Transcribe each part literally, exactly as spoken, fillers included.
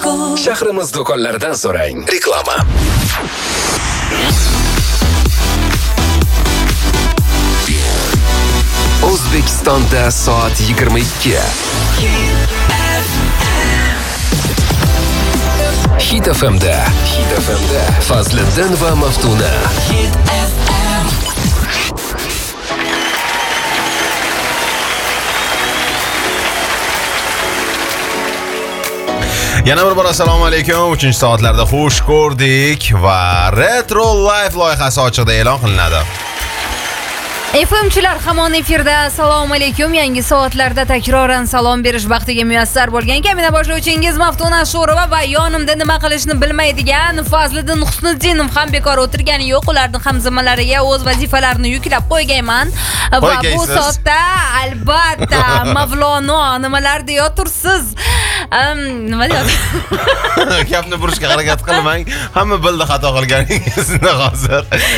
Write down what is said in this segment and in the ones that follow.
Shahrimiz do'konlaridan so'rang. Reklama. O'zbekistonda soat yigirma ikki. Hit F M'da, Hit F M'da Fazliddin va Maftuna. Hit F M. Yana bir bor assalomu alaykum. uchinchi soatlarda xush ko'rdik va Retro Live loyihasi ochiqda e'lon qilinadi. F M'chilar hamon efirda. Assalomu alaykum. Yangi soatlarda takroran salom berish vaqtiga muyassar bo'lgan kamina boshlovchingiz Maftuna Sho'rova va yonimda nima qilishni bilmaydigan Fazliddin Husniddinov ham bekor o'tirgani yo'q. Ularning ham zimmalariga o'z vazifalarini yuklab qo'yganman. Va bu soatda albatta Mavlono nimalar deyotursiz? Nima deyapsiz? Gapni burishga harakat qilmang. Hamma bildi xato qilganingizni hozir.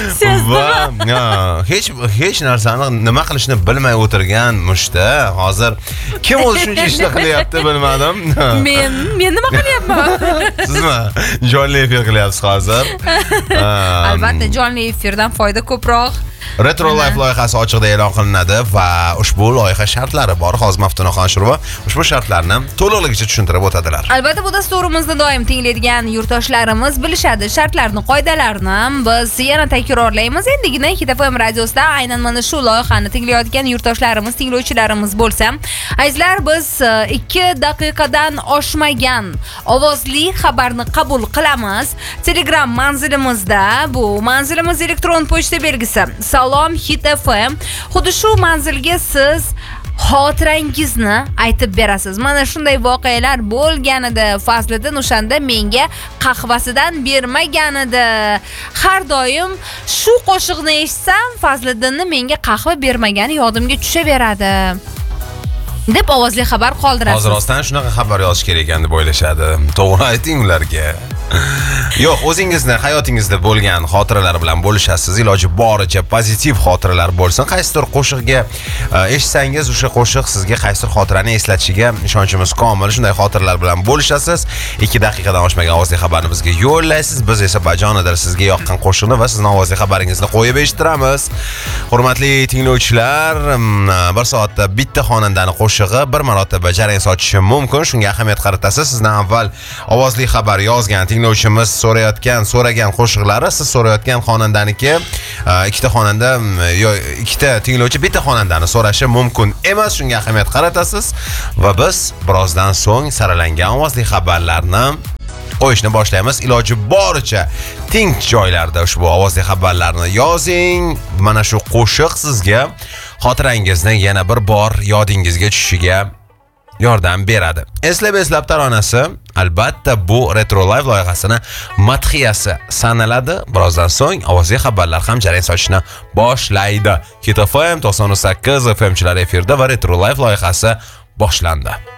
Va hech hech narsani nima qilishni bilmay o'tirgan mushta hozir kim o'zi shuncha ishni qilyapti bilmadim. Men men nima qilyapman? Sizmi? Jonli efir qilyapsiz hozir. Albatta jonli efirdan foyda ko'proq. Retro Live loyihasi ochiqda e'lon qilinadi va ushbu loyiha shartlari bor. Hozir Maftunaxon Sho'rova ushbu shartlarni to'liqligicha tushuntirib o'tadilar. Albatta bu dasturimizni doim tinglaydigan yurtdoshlarimiz bilishadi shartlarni, qoidalarni. Biz yana takrorlaymiz. Endigina Hit F M radiosida aynan mana shu loyihani tinglayotgan yurtdoshlarimiz, tinglovchilarimiz bo'lsa, azizlar biz ikki daqiqadan oshmagan ovozli xabarni qabul qilamiz. Telegram manzilimizda, bu manzilimiz elektron pochta belgisi Salom Hit F M. Xuddi shu manzilga siz xotirangizni aytib berasiz. Mana shunday voqealar bo'lganida Fazliddin o'shanda menga qahvasidan bermagan edi. Har doim shu qo'shiqni eshitsam, Fazliddinni menga qahva bermagani yodimga tushaveradi deb ovozli xabar qoldirasiz. Hozir rostdan shunaqa xabar yozish kerak ekan deb o'ylashadi. To'g'ri ayting ularga. Yo'q, o'zingizning hayotingizda bo'lgan xotiralar bilan bo'lishasiz. Iloji boricha pozitiv xotiralar bo'lsin. Qaysidir qo'shiqga eshitsangiz, o'sha qo'shiq sizga qaysidir xotirani eslatishiga ishonchimiz komil. Shunday xotiralar bilan bo'lishasiz. ikki daqiqadan oshmagan ovozli xabarni bizga yo'llaysiz. Biz esa bajonidil sizga yoqqan qo'shiqni va sizning ovozli xabaringizni qo'yib eshittiramiz. Hurmatli tinglovchilar, bir soatda bitta xonandani qo'shig'i bir marotaba jarang sochishi mumkin. Shunga ahamiyat qaratasiz. Sizdan avval ovozli xabar yozgan tinglovchimiz so'rayotgan, so'ragan qo'shiqlari siz so'rayotgan xonandaniki, ikkita xonanda yo ikkita tinglovchi bitta xonandani so'rashi mumkin emas. Shunga ahamiyat qaratasiz va biz birozdan so'ng saralangan ovozli xabarlarni qo'yishni boshlaymiz. Iloji boricha tinch joylarda ushbu ovozli xabarlarni yozing. Mana shu qo'shiq sizga xotirangizni yana bir bor yodingizga tushishiga yordam beradi. Eslab eslab taronasi albatta bu Retro Live loyihasini madhiyasi sanaladi. Birozdan so'ng ovozli xabarlar ham jarang sochishni boshlaydi. Hit F M to'qson sakkiz F M'chilar efirda va Retro Live loyihasi boshlandi.